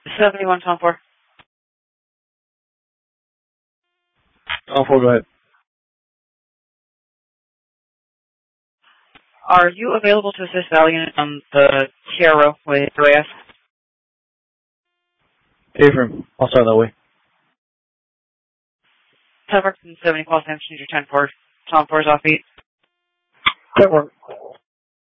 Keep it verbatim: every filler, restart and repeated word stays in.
seventy-one, Tom four. Tom four, go ahead. Are you available to assist Valiant on the T R O with U A S? Affirm. I'll start that way. Tetwork and seventy, call Sam, your ten four. Tom four is off beat. Tetwork.